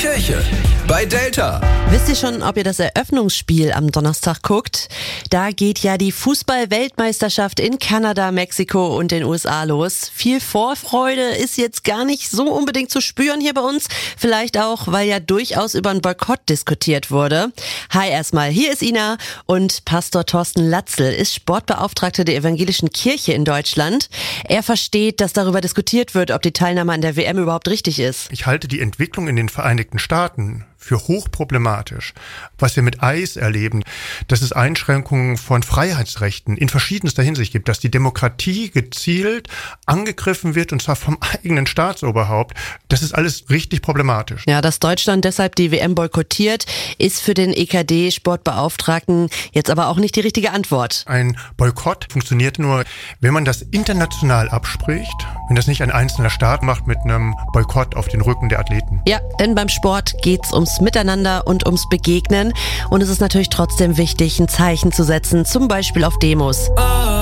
Kirche bei Delta. Wisst ihr schon, ob ihr das Eröffnungsspiel am Donnerstag guckt? Da geht ja die Fußball-Weltmeisterschaft in Kanada, Mexiko und den USA los. Viel Vorfreude ist jetzt gar nicht so unbedingt zu spüren hier bei uns. Vielleicht auch, weil ja durchaus über einen Boykott diskutiert wurde. Hi erstmal, hier ist Ina und Pastor Thorsten Latzel ist Sportbeauftragter der Evangelischen Kirche in Deutschland. Er versteht, dass darüber diskutiert wird, ob die Teilnahme an der WM überhaupt richtig ist. Ich halte die Entwicklung in den Vereinigten Staaten für hochproblematisch. Was wir mit ICE erleben, dass es Einschränkungen von Freiheitsrechten in verschiedenster Hinsicht gibt, dass die Demokratie gezielt angegriffen wird und zwar vom eigenen Staatsoberhaupt. Das ist alles richtig problematisch. Ja, dass Deutschland deshalb die WM boykottiert, ist für den EKD-Sportbeauftragten jetzt aber auch nicht die richtige Antwort. Ein Boykott funktioniert nur, wenn man das international abspricht, wenn das nicht ein einzelner Staat macht mit einem Boykott auf den Rücken der Athleten. Ja, denn beim Sport geht's ums Miteinander und ums Begegnen. Und es ist natürlich trotzdem wichtig, ein Zeichen zu setzen, zum Beispiel auf Demos.